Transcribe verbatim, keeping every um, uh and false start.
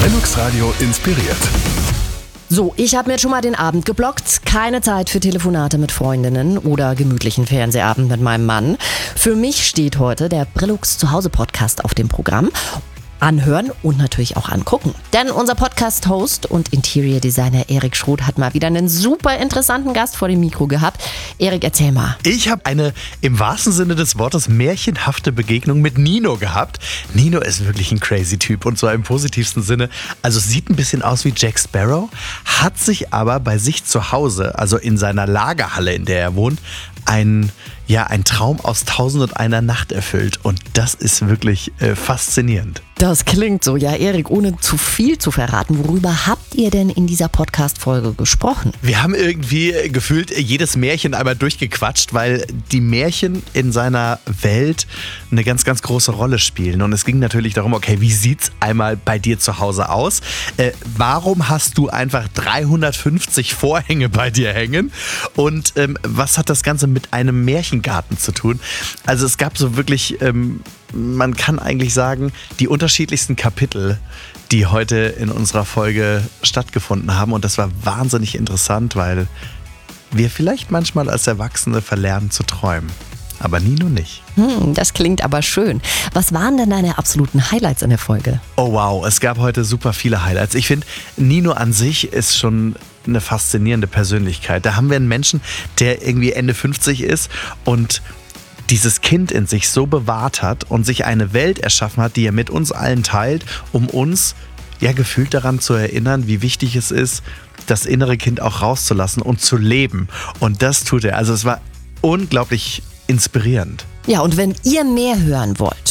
Velux Radio inspiriert. So, ich habe mir jetzt schon mal den Abend geblockt. Keine Zeit für Telefonate mit Freundinnen oder gemütlichen Fernsehabend mit meinem Mann. Für mich steht heute der Brillux Zuhause Podcast auf dem Programm. Anhören und natürlich auch angucken. Denn unser Podcast-Host und Interior Designer Erik Schroth hat mal wieder einen super interessanten Gast vor dem Mikro gehabt. Erik, erzähl mal. Ich habe eine im wahrsten Sinne des Wortes märchenhafte Begegnung mit Nino gehabt. Nino ist wirklich ein crazy Typ und zwar im positivsten Sinne. Also sieht ein bisschen aus wie Jack Sparrow, hat sich aber bei sich zu Hause, also in seiner Lagerhalle, in der er wohnt, ein, ja, ein Traum aus Tausend und einer Nacht erfüllt. Und das ist wirklich äh, faszinierend. Das klingt so. Ja, Erik, ohne zu viel zu verraten, worüber habt ihr denn in dieser Podcast-Folge gesprochen? Wir haben irgendwie gefühlt jedes Märchen einmal durchgequatscht, weil die Märchen in seiner Welt eine ganz, ganz große Rolle spielen. Und es ging natürlich darum, okay, wie sieht's einmal bei dir zu Hause aus? Äh, warum hast du einfach dreihundertfünfzig Vorhänge bei dir hängen? Und ähm, was hat das Ganze mit einem Märchengarten zu tun? Also es gab so wirklich, ähm, man kann eigentlich sagen, die unterschiedlichsten Kapitel, die heute in unserer Folge stattgefunden haben. Und das war wahnsinnig interessant, weil wir vielleicht manchmal als Erwachsene verlernen zu träumen. Aber Nino nicht. Hm, das klingt aber schön. Was waren denn deine absoluten Highlights in der Folge? Oh wow, es gab heute super viele Highlights. Ich finde, Nino an sich ist schon eine faszinierende Persönlichkeit. Da haben wir einen Menschen, der irgendwie Ende fünfzig ist und dieses Kind in sich so bewahrt hat und sich eine Welt erschaffen hat, die er mit uns allen teilt, um uns ja gefühlt daran zu erinnern, wie wichtig es ist, das innere Kind auch rauszulassen und zu leben. Und das tut er. Also es war unglaublich inspirierend. Ja, und wenn ihr mehr hören wollt